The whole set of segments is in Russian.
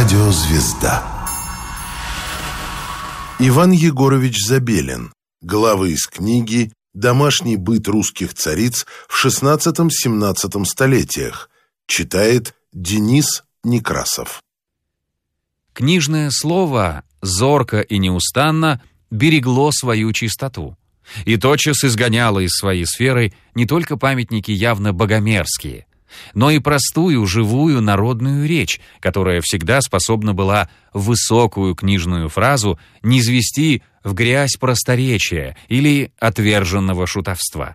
Радиозвезда. Иван Егорович Забелин. Главы из книги «Домашний быт русских цариц в XVI-XVII столетиях». Читает Денис Некрасов. Книжное слово зорко и неустанно берегло свою чистоту и тотчас изгоняло из своей сферы не только памятники явно богомерзкие, но и простую, живую народную речь, которая всегда способна была высокую книжную фразу низвести в грязь просторечия или отверженного шутовства.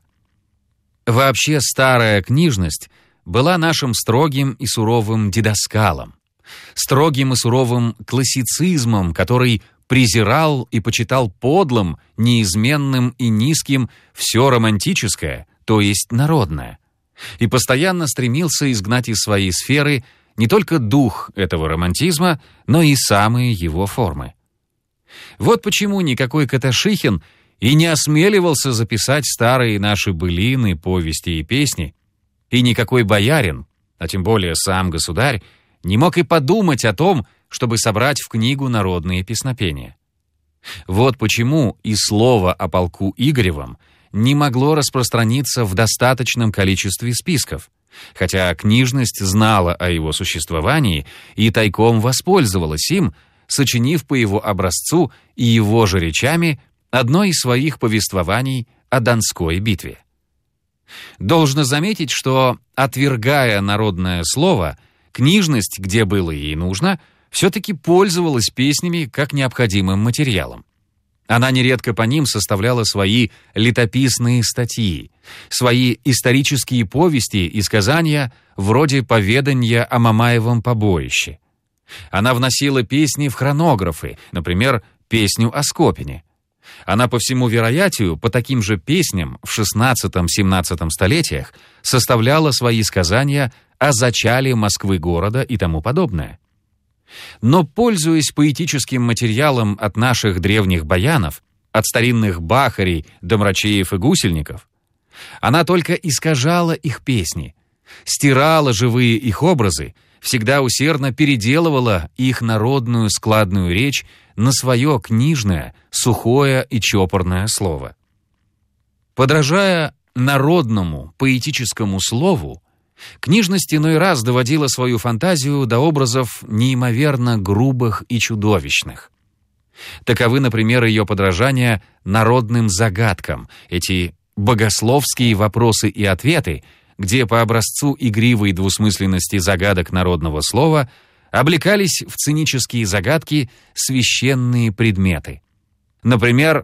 Вообще старая книжность была нашим строгим и суровым дидασκалом, строгим и суровым классицизмом, который презирал и почитал подлым, неизменным и низким все романтическое, то есть народное, и постоянно стремился изгнать из своей сферы не только дух этого романтизма, но и самые его формы. Вот почему никакой Каташихин и не осмеливался записать старые наши былины, повести и песни, и никакой боярин, а тем более сам государь, не мог и подумать о том, чтобы собрать в книгу народные песнопения. Вот почему и слово о полку Игоревом не могло распространиться в достаточном количестве списков, хотя книжность знала о его существовании и тайком воспользовалась им, сочинив по его образцу и его же речами одно из своих повествований о Донской битве. Должно заметить, что, отвергая народное слово, книжность, где было ей нужно, все-таки пользовалась песнями как необходимым материалом. Она нередко по ним составляла свои летописные статьи, свои исторические повести и сказания вроде поведания о Мамаевом побоище. Она вносила песни в хронографы, например, песню о Скопине. Она, по всему вероятию, по таким же песням в XVI-XVII столетиях составляла свои сказания о зачале Москвы города и тому подобное. Но, пользуясь поэтическим материалом от наших древних баянов, от старинных бахарей, домрачеев и гусельников, она только искажала их песни, стирала живые их образы, всегда усердно переделывала их народную складную речь на свое книжное, сухое и чопорное слово. Подражая народному поэтическому слову, книжность иной раз доводила свою фантазию до образов неимоверно грубых и чудовищных. Таковы, например, ее подражания народным загадкам, эти богословские вопросы и ответы, где по образцу игривой двусмысленности загадок народного слова облекались в цинические загадки священные предметы. Например,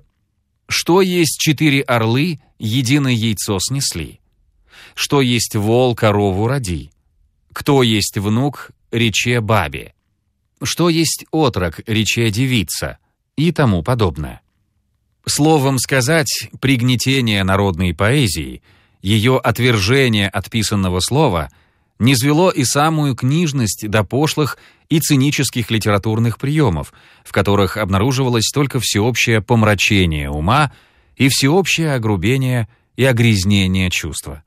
что есть 4 орлы, единое яйцо снесли? Что есть вол, корову роди? Кто есть внук, рече бабе? Что есть отрок, рече девица? И тому подобное. Словом сказать, пригнетение народной поэзии, ее отвержение от писанного слова низвело и самую книжность до пошлых и цинических литературных приемов, в которых обнаруживалось только всеобщее помрачение ума и всеобщее огрубение и огрязнение чувства.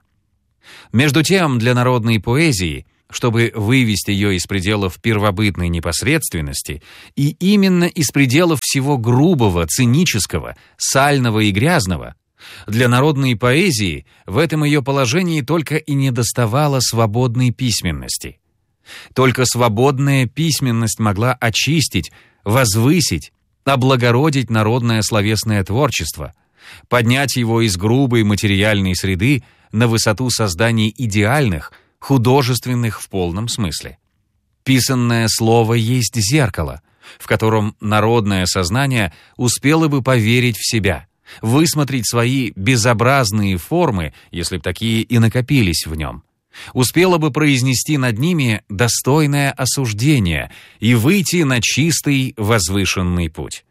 Между тем, для народной поэзии, чтобы вывести ее из пределов первобытной непосредственности и именно из пределов всего грубого, цинического, сального и грязного, для народной поэзии в этом ее положении только и недоставало свободной письменности. Только свободная письменность могла очистить, возвысить, облагородить народное словесное творчество, поднять его из грубой материальной среды на высоту создания идеальных, художественных в полном смысле. Писанное слово есть зеркало, в котором народное сознание успело бы поверить в себя, высмотреть свои безобразные формы, если б такие и накопились в нем, успело бы произнести над ними достойное осуждение и выйти на чистый, возвышенный путь.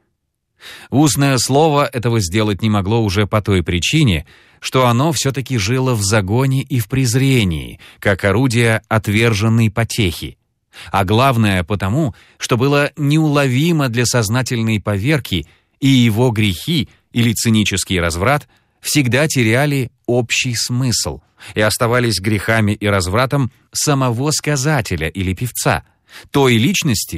Устное слово этого сделать не могло уже по той причине, что оно все-таки жило в загоне и в презрении, как орудие отверженной потехи, а главное потому, что было неуловимо для сознательной поверки, и его грехи или цинический разврат всегда теряли общий смысл и оставались грехами и развратом самого сказателя или певца, той личности,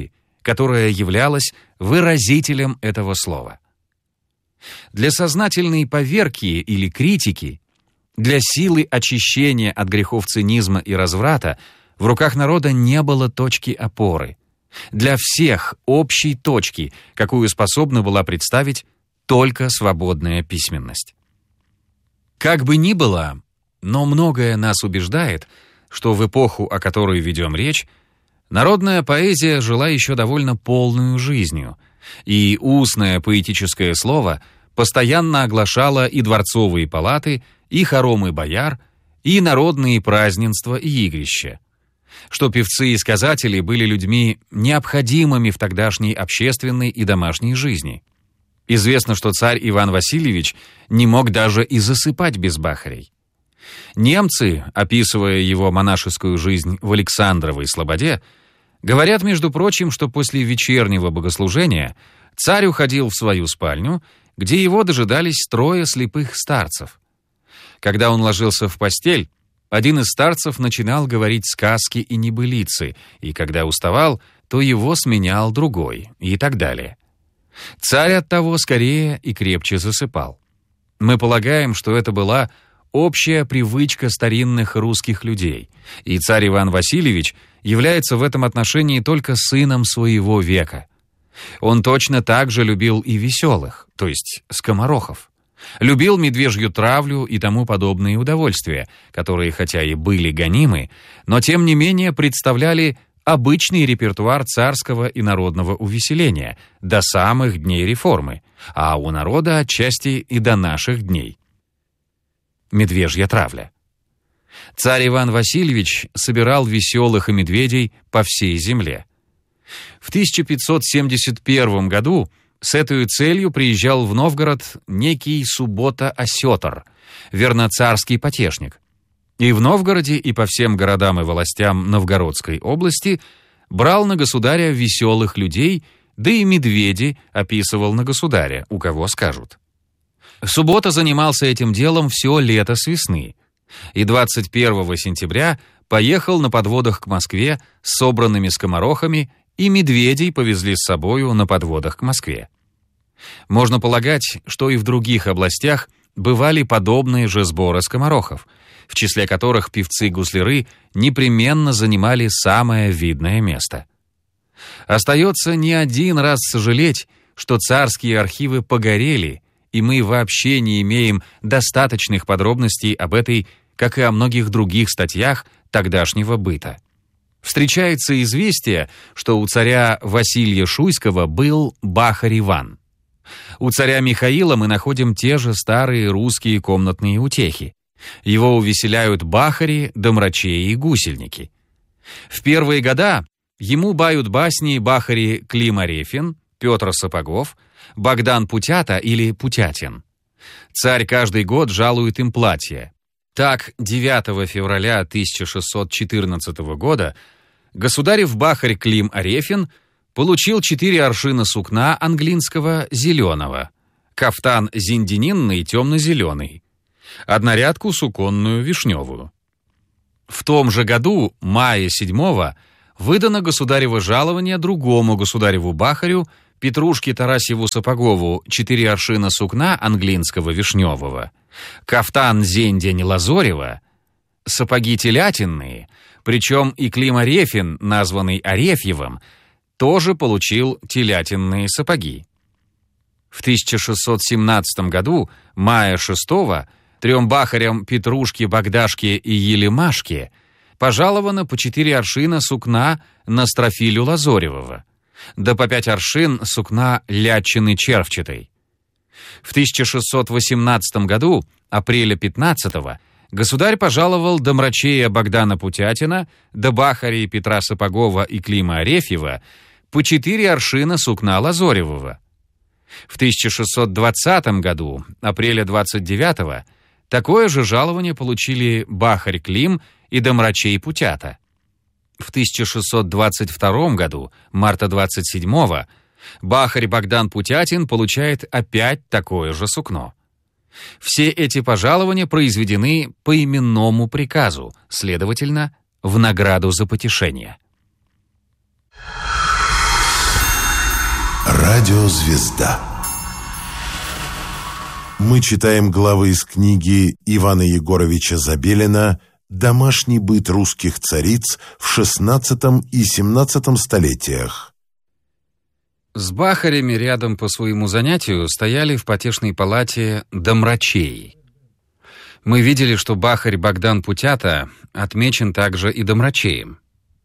которая являлась выразителем этого слова. Для сознательной поверки или критики, для силы очищения от грехов цинизма и разврата в руках народа не было точки опоры. Для всех общей точки, какую способна была представить только свободная письменность. Как бы ни было, но многое нас убеждает, что в эпоху, о которой ведем речь, народная поэзия жила еще довольно полную жизнью, и устное поэтическое слово постоянно оглашало и дворцовые палаты, и хоромы бояр, и народные празднества и игрища, что певцы и сказатели были людьми необходимыми в тогдашней общественной и домашней жизни. Известно, что царь Иван Васильевич не мог даже и засыпать без бахарей. Немцы, описывая его монашескую жизнь в Александровой слободе, говорят, между прочим, что после вечернего богослужения царь уходил в свою спальню, где его дожидались 3 слепых старцев. Когда он ложился в постель, один из старцев начинал говорить сказки и небылицы, и когда уставал, то его сменял другой, и так далее. Царь оттого скорее и крепче засыпал. Мы полагаем, что это была общая привычка старинных русских людей, и царь Иван Васильевич является в этом отношении только сыном своего века. Он точно так же любил и веселых, то есть скоморохов. Любил медвежью травлю и тому подобные удовольствия, которые хотя и были гонимы, но тем не менее представляли обычный репертуар царского и народного увеселения до самых дней реформы, а у народа отчасти и до наших дней. Медвежья травля. Царь Иван Васильевич собирал веселых и медведей по всей земле. В 1571 году с этой целью приезжал в Новгород некий Суббота-Осетр, верноцарский потешник. И в Новгороде, и по всем городам и властям Новгородской области брал на государя веселых людей, да и медведи описывал на государя, у кого скажут. Суббота занимался этим делом все лето с весны, и 21 сентября поехал на подводах к Москве с собранными скоморохами, и медведей повезли с собою на подводах к Москве. Можно полагать, что и в других областях бывали подобные же сборы скоморохов, в числе которых певцы-гусляры непременно занимали самое видное место. Остается не один раз сожалеть, что царские архивы погорели, и мы вообще не имеем достаточных подробностей об этой, как и о многих других статьях тогдашнего быта. Встречается известие, что у царя Василия Шуйского был бахарь Иван. У царя Михаила мы находим те же старые русские комнатные утехи. Его увеселяют бахари, домрачеи и гусельники. В первые года ему бают басни бахари Клим Арефин, Петр Сапогов, Богдан Путята или Путятин. Царь каждый год жалует им платье. Так, 9 февраля 1614 года государев бахарь Клим Арефин получил 4 аршина сукна англинского зеленого, кафтан зиндининный темно-зеленый, однорядку суконную вишневую. В том же году, мая 7-го, выдано государево жалование другому государеву бахарю Петрушке Тарасьеву Сапогову 4 аршина сукна англинского вишневого, кафтан зендень лазорева, сапоги телятинные, причем и Клим Арефин, названный Арефьевым, тоже получил телятинные сапоги. В 1617 году, мая 6-го, 3 бахарям Петрушке, Богдашке и Елемашке пожаловано по 4 аршина сукна на строфилю лазоревого, да по 5 аршин сукна лятчины червчатой. В 1618 году, апреля 15-го, государь пожаловал домрачея Богдана Путятина, да бахарей Петра Сапогова и Клима Арефьева по 4 аршина сукна лазоревого. В 1620 году, апреля 29-го, такое же жалование получили бахарь Клим и домрачей Путята. В 1622 году, марта 27-го, бахарь Богдан Путятин получает опять такое же сукно. Все эти пожалования произведены по именному приказу, следовательно, в награду за потешение. Радиозвезда. Мы читаем главы из книги Ивана Егоровича Забелина «Домашний быт русских цариц в XVI и XVII столетиях». С бахарями рядом по своему занятию стояли в потешной палате домрачеи. Мы видели, что бахарь Богдан Путята отмечен также и домрачеем.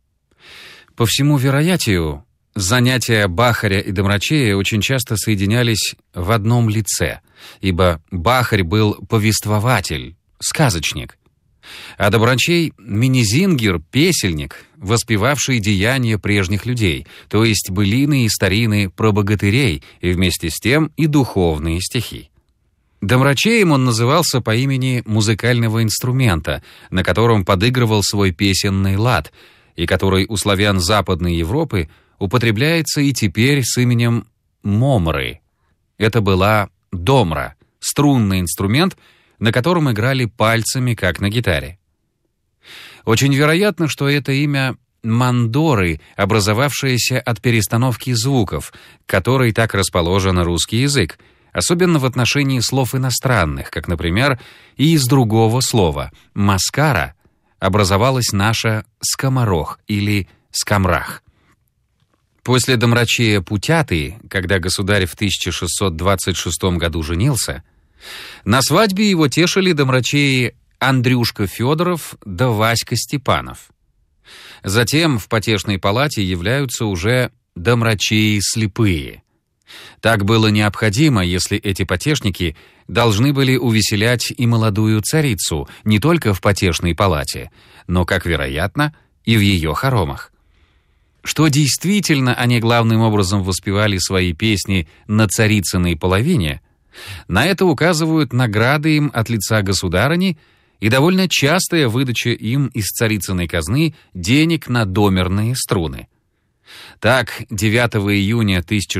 По всему вероятию, занятия бахаря и домрачея очень часто соединялись в одном лице, ибо бахарь был повествователь, сказочник, а домрачей — минизингер, песельник, воспевавший деяния прежних людей, то есть былины и старины про богатырей, и вместе с тем и духовные стихи. Домрачеем он назывался по имени музыкального инструмента, на котором подыгрывал свой песенный лад, и который у славян Западной Европы употребляется и теперь с именем момры. Это была домра, струнный инструмент, на котором играли пальцами, как на гитаре. Очень вероятно, что это имя мандоры, образовавшееся от перестановки звуков, которой так расположен русский язык, особенно в отношении слов иностранных, как, например, и из другого слова «маскара» образовалась наша «скоморох» или «скомрах». После домрачея Путяты, когда государь в 1626 году женился, на свадьбе его тешили домрачеи Андрюшка Федоров да Васька Степанов. Затем в потешной палате являются уже домрачеи слепые. Так было необходимо, если эти потешники должны были увеселять и молодую царицу не только в потешной палате, но, как вероятно, и в ее хоромах. Что действительно они главным образом воспевали свои песни на царицыной половине, на это указывают награды им от лица государыни и довольно частая выдача им из царицыной казны денег на домерные струны. Так, 9 июня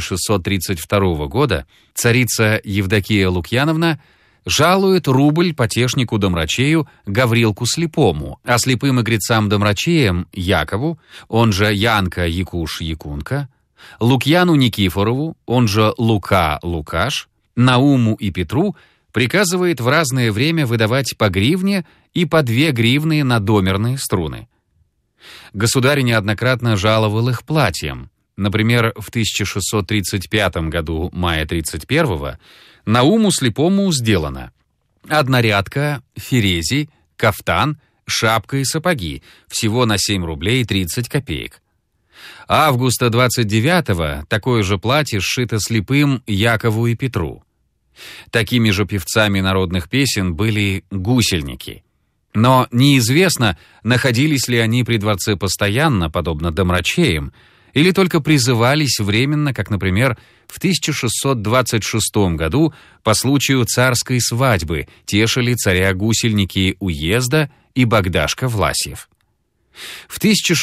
1632 года царица Евдокия Лукьяновна жалует рубль потешнику-домрачею Гаврилку Слепому, а слепым игрецам-домрачеям Якову, он же Янка Якуш-Якунка, Лукьяну Никифорову, он же Лука-Лукаш, Науму и Петру приказывает в разное время выдавать по гривне и по 2 гривны на домерные струны. Государь неоднократно жаловал их платьем. Например, в 1635 году, мая 31-го, Науму Слепому сделано однорядка, ферези, кафтан, шапка и сапоги, всего на 7 рублей 30 копеек. Августа 29-го такое же платье сшито слепым Якову и Петру. Такими же певцами народных песен были гусельники. Но неизвестно, находились ли они при дворце постоянно, подобно домрачеям, или только призывались временно, как, например, в 1626 году по случаю царской свадьбы тешили царя гусельники Уезда и Богдашка Власьев. В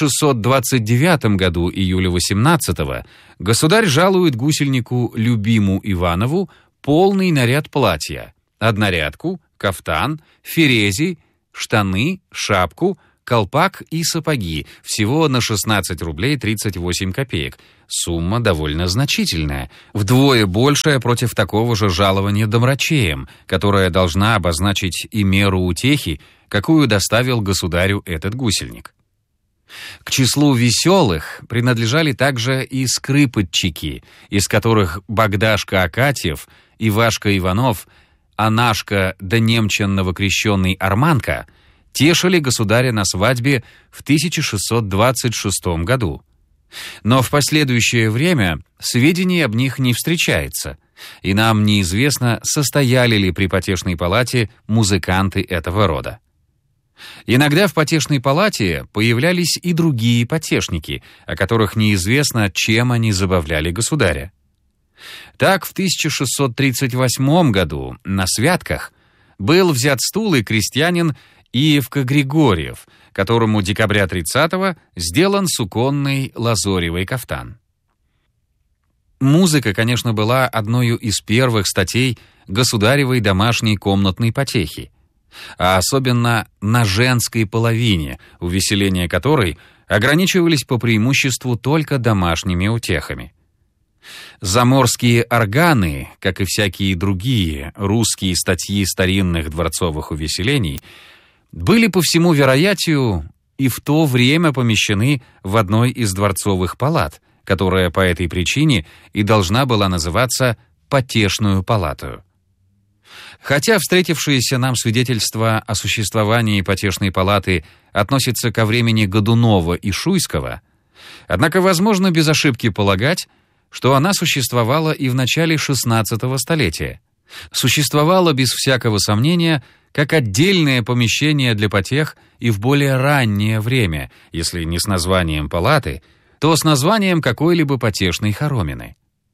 1629 году, июля 18-го, государь жалует гусельнику Любиму Иванову полный наряд платья, однорядку, кафтан, ферези, штаны, шапку, колпак и сапоги, всего на 16 рублей 38 копеек. Сумма довольно значительная, вдвое большая против такого же жалования домрачеям, которая должна обозначить и меру утехи, какую доставил государю этот гусельник. К числу веселых принадлежали также и скрипотчики, из которых Богдашка Акатьев, Ивашка Иванов, Анашка да немчен новокрещенный Арманка тешили государя на свадьбе в 1626 году. Но в последующее время сведений об них не встречается, и нам неизвестно, состояли ли при потешной палате музыканты этого рода. Иногда в потешной палате появлялись и другие потешники, о которых неизвестно, чем они забавляли государя. Так, в 1638 году на святках был взят стул и крестьянин Иевка Григорьев, которому декабря 30-го сделан суконный лазоревый кафтан. Музыка, конечно, была одной из первых статей государевой домашней комнатной потехи, а особенно на женской половине, увеселения которой ограничивались по преимуществу только домашними утехами. Заморские органы, как и всякие другие русские статьи старинных дворцовых увеселений, были по всему вероятию и в то время помещены в одной из дворцовых палат, которая по этой причине и должна была называться потешную палатою. Хотя встретившиеся нам свидетельства о существовании потешной палаты относятся ко времени Годунова и Шуйского, однако возможно без ошибки полагать, что она существовала и в начале XVI столетия. Существовала без всякого сомнения как отдельное помещение для потех и в более раннее время, если не с названием палаты, то с названием какой-либо потешной хоромины.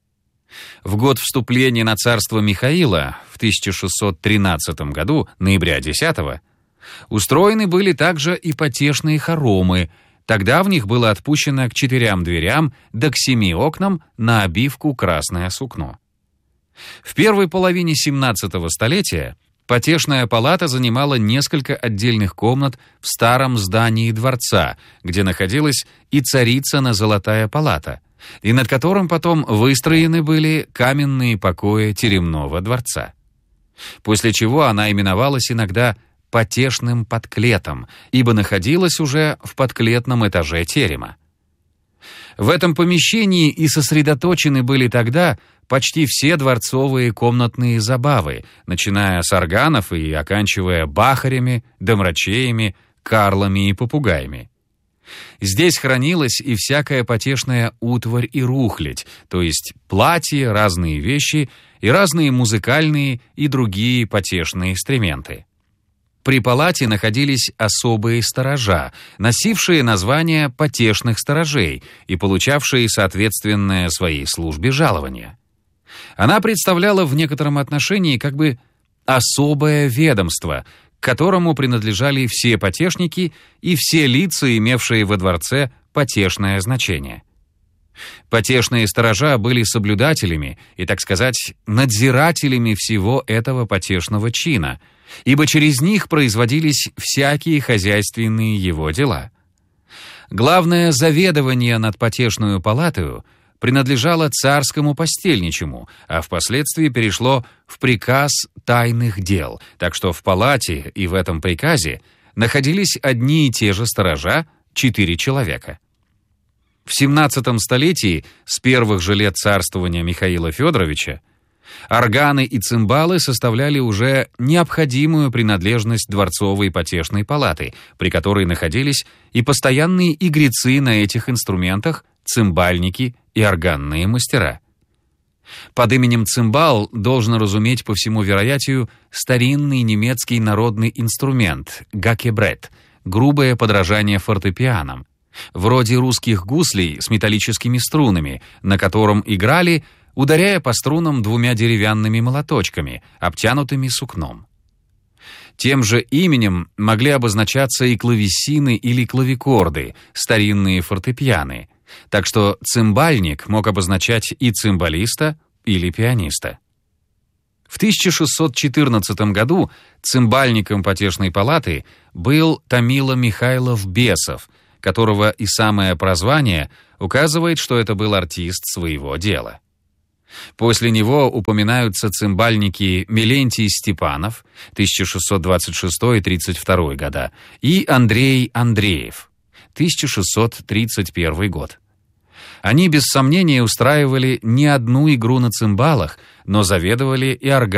В год вступления на царство Михаила в 1613 году, ноября 10-го, устроены были также и потешные хоромы. Тогда в них было отпущено к 4 дверям да к 7 окнам на обивку красное сукно. В первой половине 17-го столетия потешная палата занимала несколько отдельных комнат в старом здании дворца, где находилась и царицына золотая палата, и над которым потом выстроены были каменные покои теремного дворца. После чего она именовалась иногда потешным подклетом, ибо находилась уже в подклетном этаже терема. В этом помещении и сосредоточены были тогда почти все дворцовые комнатные забавы, начиная с органов и оканчивая бахарями, домрачеями, карлами и попугаями. Здесь хранилась и всякая потешная утварь и рухлядь, то есть платья, разные вещи и разные музыкальные и другие потешные инструменты. При палате находились особые сторожа, носившие название потешных сторожей и получавшие соответственное своей службе жалование. Она представляла в некотором отношении как бы особое ведомство, к которому принадлежали все потешники и все лица, имевшие во дворце потешное значение. Потешные сторожа были соблюдателями и, так сказать, надзирателями всего этого потешного чина, ибо через них производились всякие хозяйственные его дела. Главное заведование над потешную палатою принадлежало царскому постельничему, а впоследствии перешло в приказ тайных дел, так что в палате и в этом приказе находились одни и те же сторожа, 4 человека. В XVII столетии, с первых же лет царствования Михаила Федоровича, органы и цимбалы составляли уже необходимую принадлежность дворцовой потешной палаты, при которой находились и постоянные игрецы на этих инструментах, цимбальники и органные мастера. Под именем цимбал должен разуметь по всему вероятию старинный немецкий народный инструмент гакебрет, грубое подражание фортепианам, вроде русских гуслей с металлическими струнами, на котором играли, ударяя по струнам 2 деревянными молоточками, обтянутыми сукном. Тем же именем могли обозначаться и клавесины или клавикорды, старинные фортепианы, так что цимбальник мог обозначать и цимбалиста, или пианиста. В 1614 году цимбальником потешной палаты был Томила Михайлов Бесов, которого и самое прозвание указывает, что это был артист своего дела. После него упоминаются цимбальники Мелентий Степанов, 1626-32 года, и Андрей Андреев, 1631 год. Они без сомнения устраивали не одну игру на цимбалах, но заведовали и органом.